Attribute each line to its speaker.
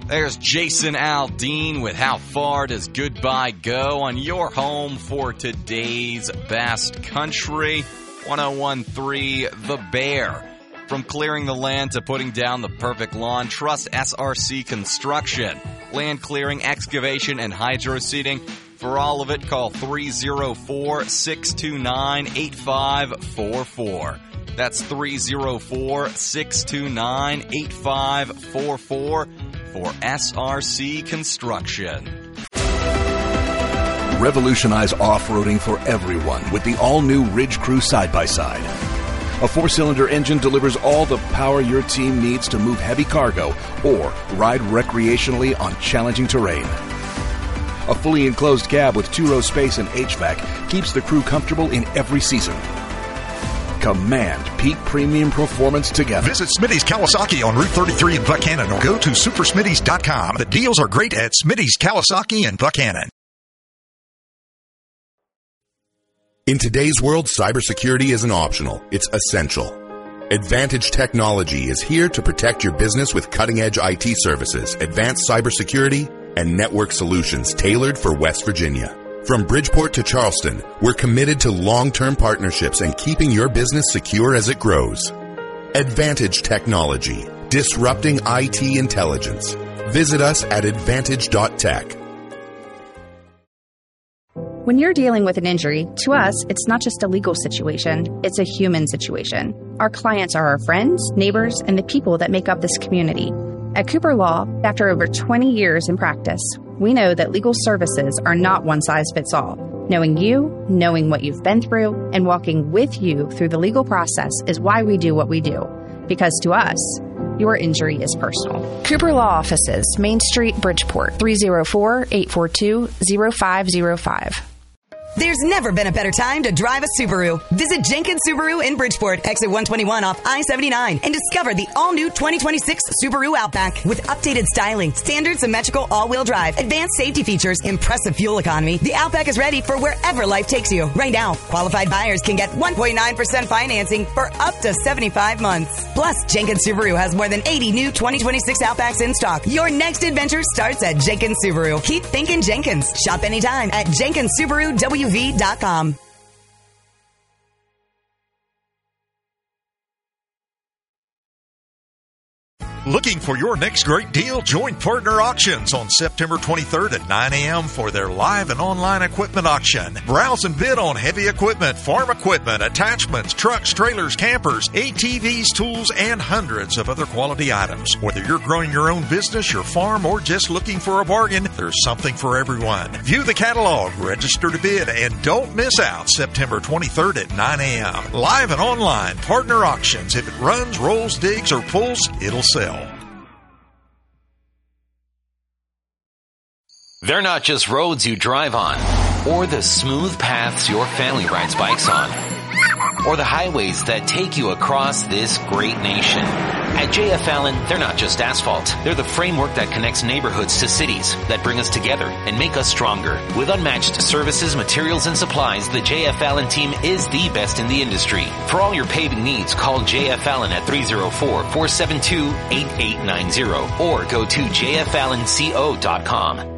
Speaker 1: There's Jason Aldean with How Far Does Goodbye Go on your home for today's best country. 101.3 The Bear. From clearing the land to putting down the perfect lawn, trust SRC Construction. Land clearing, excavation, and hydro seeding. For all of it, call 304-629-8544. That's 304-629-8544 for SRC Construction.
Speaker 2: Revolutionize off-roading for everyone with the all-new Ridge Crew side-by-side. A 4-cylinder engine delivers all the power your team needs to move heavy cargo or ride recreationally on challenging terrain. A fully enclosed cab with 2-row space and HVAC keeps the crew comfortable in every season. Command peak premium performance together.
Speaker 3: Visit Smitty's Kawasaki on Route 33 in Buchanan or go to supersmitty's.com. The deals are great at Smitty's Kawasaki in Buchanan.
Speaker 4: In today's world, cybersecurity isn't optional. It's essential. Advantage Technology is here to protect your business with cutting-edge IT services, advanced cybersecurity, and network solutions tailored for West Virginia. From Bridgeport to Charleston, we're committed to long-term partnerships and keeping your business secure as it grows. Advantage Technology, disrupting IT intelligence. Visit us at advantage.tech.
Speaker 5: When you're dealing with an injury, to us, it's not just a legal situation, it's a human situation. Our clients are our friends, neighbors, and the people that make up this community. At Cooper Law, after over 20 years in practice, we know that legal services are not one size fits all. Knowing you, knowing what you've been through, and walking with you through the legal process is why we do what we do. Because to us, your injury is personal. Cooper Law Offices, Main Street, Bridgeport, 304-842-0505.
Speaker 6: There's never been a better time to drive a Subaru. Visit Jenkins Subaru in Bridgeport, exit 121 off I-79, and discover the all-new 2026 Subaru Outback. With updated styling, standard symmetrical all-wheel drive, advanced safety features, impressive fuel economy, the Outback is ready for wherever life takes you. Right now, qualified buyers can get 1.9% financing for up to 75 months. Plus, Jenkins Subaru has more than 80 new 2026 Outbacks in stock. Your next adventure starts at Jenkins Subaru. Keep thinking Jenkins. Shop anytime at JenkinsSubaruWV.com.
Speaker 3: Looking for your next great deal? Join Partner Auctions on September 23rd at 9 a.m. for their live and online equipment auction. Browse and bid on heavy equipment, farm equipment, attachments, trucks, trailers, campers, ATVs, tools, and hundreds of other quality items. Whether you're growing your own business, your farm, or just looking for a bargain, there's something for everyone. View the catalog, register to bid, and don't miss out September 23rd at 9 a.m. Live and online, Partner Auctions. If it runs, rolls, digs, or pulls, it'll sell.
Speaker 7: They're not just roads you drive on, or the smooth paths your family rides bikes on, or the highways that take you across this great nation. At J.F. Allen, they're not just asphalt. They're the framework that connects neighborhoods to cities, that bring us together and make us stronger. With unmatched services, materials, and supplies, the J.F. Allen team is the best in the industry. For all your paving needs, call J.F. Allen at 304-472-8890 or go to jfallenco.com.